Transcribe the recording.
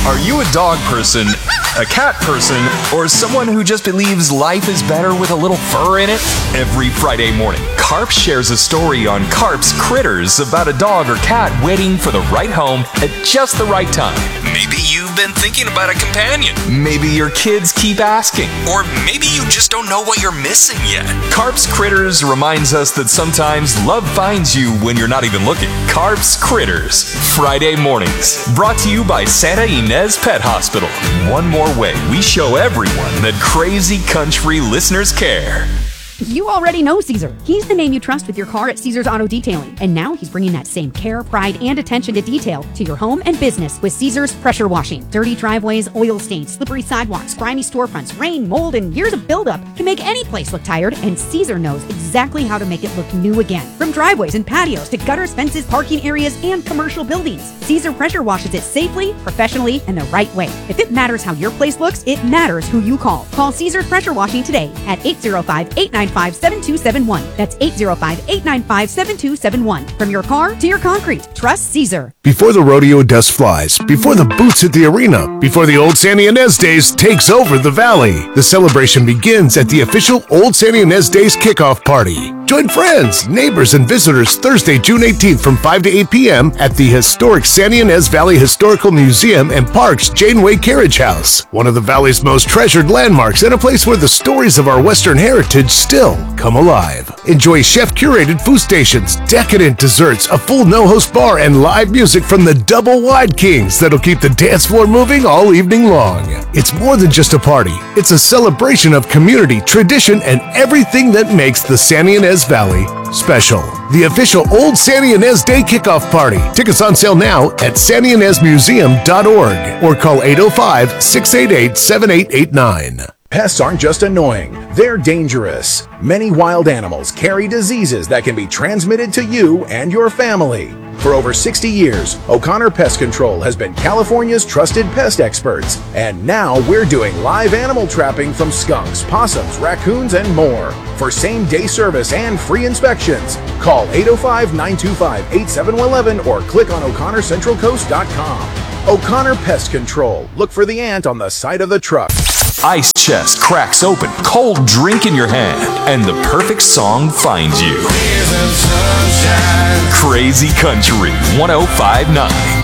Are you a dog person, a cat person, or someone who just believes life is better with a little fur in it? Every Friday morning, Carp shares a story on Carp's Critters about a dog or cat waiting for the right home at just the right time. Maybe you've been thinking about a companion. Maybe your kids keep asking. Or maybe you just don't know what you're missing yet. Carp's Critters reminds us that sometimes love finds you when you're not even looking. Carp's Critters, Friday mornings. Brought to you by Santa Ynez Pet Hospital. One more way we show everyone that crazy country listeners care. You already know Caesar. He's the name you trust with your car at Caesar's Auto Detailing. And now he's bringing that same care, pride, and attention to detail to your home and business with Caesar's Pressure Washing. Dirty driveways, oil stains, slippery sidewalks, grimy storefronts, rain, mold, and years of buildup can make any place look tired, and Caesar knows exactly how to make it look new again. From driveways and patios to gutters, fences, parking areas, and commercial buildings, Caesar Pressure washes it safely, professionally, and the right way. If it matters how your place looks, it matters who you call. Call Caesar's Pressure Washing today at 805-895-7271. That's 805-895-7271. From your car to your concrete, trust Caesar. Before the rodeo dust flies, before the boots hit the arena, before the Old Santa Ynez Days takes over the valley, the celebration begins at the official Old Santa Ynez Days kickoff party. Join friends, neighbors, and visitors Thursday, June 18th from 5 to 8 p.m. at the historic Santa Ynez Valley Historical Museum and Parks Janeway Carriage House, one of the valley's most treasured landmarks and a place where the stories of our Western heritage still come alive. Enjoy chef-curated food stations, decadent desserts, a full no-host bar, and live music from the Double Wide Kings that'll keep the dance floor moving all evening long. It's more than just a party. It's a celebration of community, tradition, and everything that makes the Santa Ynez Valley special. The official Old Santa Ynez Day Kickoff Party. Tickets on sale now at santaynezmuseum.org or call 805-688-7889. Pests aren't just annoying, they're dangerous. Many wild animals carry diseases that can be transmitted to you and your family. For over 60 years, O'Connor Pest Control has been California's trusted pest experts. And now we're doing live animal trapping from skunks, possums, raccoons, and more. For same-day service and free inspections, call 805-925-8711 or click on o'connorcentralcoast.com. O'Connor Pest Control. Look for the ant on the side of the truck. Ice chest cracks open, cold drink in your hand, and the perfect song finds you. Crazy Country 105.9.